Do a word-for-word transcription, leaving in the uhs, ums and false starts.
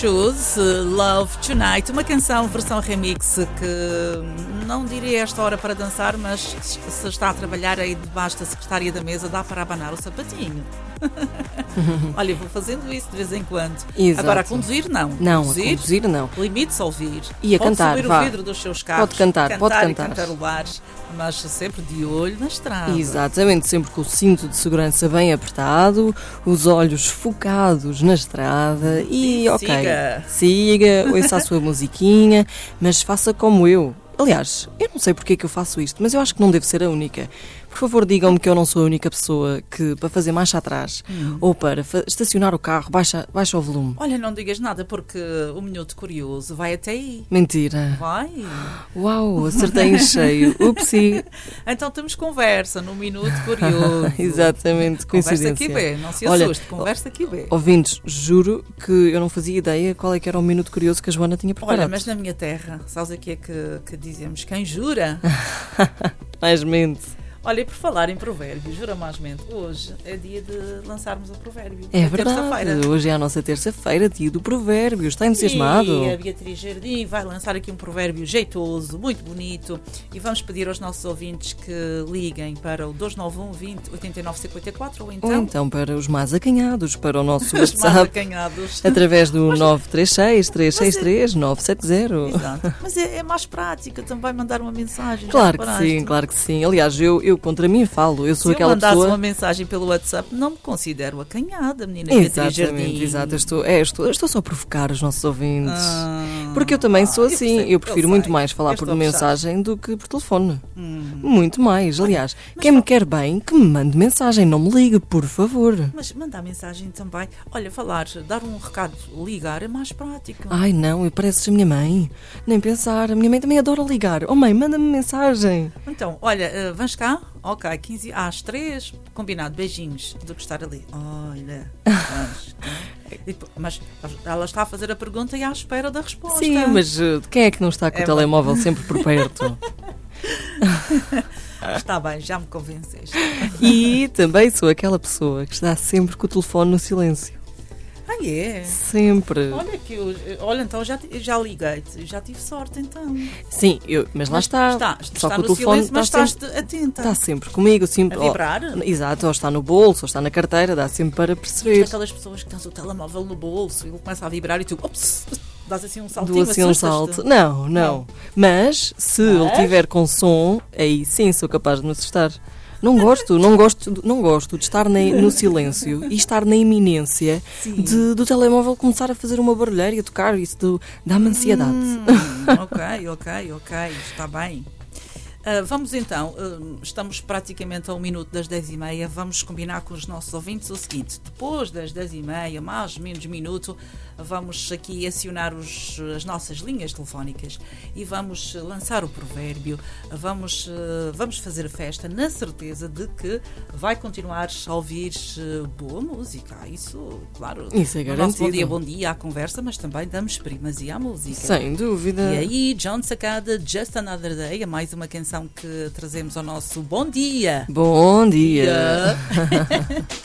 Choose Love Tonight, uma canção versão remix que não diria esta hora para dançar, mas se está a trabalhar aí debaixo da secretária da mesa dá para abanar o sapatinho. Olha, vou fazendo isso de vez em quando. Exato. Agora a conduzir não. Não, conduzir, a conduzir não. Limite-se a ouvir. E a pode cantar, subir vá. o vidro dos seus carros. Pode cantar, cantar pode e cantar. cantarolar, mas sempre de olho na estrada. Exatamente, sempre com o cinto de segurança bem apertado, os olhos focados na estrada e, E ok, siga. siga, ouça a sua musiquinha, mas faça como eu. Aliás, eu não sei porque é que eu faço isto, mas eu acho que não devo ser a única. Por favor, digam-me que eu não sou a única pessoa que, para fazer marcha atrás Hum. ou para fa- estacionar o carro, baixa, baixa o volume. Olha, não digas nada porque o Minuto Curioso vai até aí. Mentira. Vai. Uau, acertei em cheio. Upsi. Então temos conversa no Minuto Curioso. Exatamente, Conversa coincidência. aqui B, não se Olha, assuste, conversa aqui B. Ouvintes, juro que eu não fazia ideia qual é que era o minuto curioso que a Joana tinha preparado. Olha, mas na minha terra, sabes aqui é que, que dizemos quem jura? Mais mente. Olha, e por falar em provérbios, jura mais mente, hoje é dia de lançarmos o provérbio. É terça-feira. verdade, hoje é a nossa terça-feira, dia do provérbio. Está entusiasmado? E a Beatriz Jardim vai lançar aqui um provérbio jeitoso, muito bonito, e vamos pedir aos nossos ouvintes que liguem para o dois nove um, vinte, oitenta e nove, cinquenta e quatro ou então, Ou então para os mais acanhados, para o nosso os mais WhatsApp, acanhados. através do nove três seis, três seis três, nove sete zero. Exato. Mas é, é mais prática também mandar uma mensagem. já Claro que reparaste? sim, claro que sim. Aliás, eu, eu contra mim falo, eu sou Se eu aquela mandasse pessoa... uma mensagem pelo WhatsApp, não me considero acanhada, menina Beatriz Exatamente, Jardim. exato. Eu estou, é, eu estou, eu estou só a provocar os nossos ouvintes. Ah, Porque eu também sou eu assim, percebo, eu prefiro eu muito sei. mais falar Eu por estou a gostar. mensagem do que por telefone. Hum. Muito mais, aliás. Quem me quer bem, que me mande mensagem, não me ligue, por favor. Mas mandar mensagem também. Olha, falar, dar um recado, ligar é mais prático. Ai não, eu pareces a minha mãe. Nem pensar, a minha mãe também adora ligar. Oh mãe, manda-me mensagem. Então, olha, uh, vamos cá? Ok, quinze às três, combinado, beijinhos, do que estar ali. Olha, vamos cá. E depois- mas ela está a fazer a pergunta e à espera da resposta. Sim, mas uh, quem é que não está com É o telemóvel sempre por perto? Está bem, já me convenceste. E também sou aquela pessoa que está sempre com o telefone no silêncio. Ah, é? Sempre. Olha que eu, olha, então já, ti- já liguei-te, já tive sorte então. Sim, eu, mas lá está. Está, Só está que o no telefone silêncio, mas está estás sempre, atenta. está sempre comigo. Sempre, A vibrar? oh, exato, ou está no bolso, ou está na carteira, dá sempre para perceber. Aquelas pessoas que tens o telemóvel no bolso e ele começa a vibrar e tu, ops, dás assim um saltinho, Dou assim um assustas-te. salto. Não, não, Não. Mas se Mas? ele tiver com som, aí sim sou capaz de me assustar. Não gosto, não gosto, não gosto de estar na- no silêncio e estar na iminência Sim. de, do telemóvel começar a fazer uma barulheira e a tocar. Isso do- dá-me ansiedade. Hum, ok, ok, ok, está bem. Ah, vamos então, ah, estamos praticamente a um minuto das dez e meia, vamos combinar com os nossos ouvintes o seguinte: depois das dez e meia, mais ou menos minuto, vamos aqui acionar os, as nossas linhas telefónicas e vamos lançar o provérbio, vamos, ah, vamos fazer festa na certeza de que vai continuar a ouvir ah, boa música. Isso, claro, Isso é no nosso bom garantido. dia, bom dia à conversa, mas também damos primazia à música. Sem dúvida. E aí, John Sacada, Just Another Day, é mais uma canção que trazemos ao nosso Bom Dia. Bom dia. Yeah.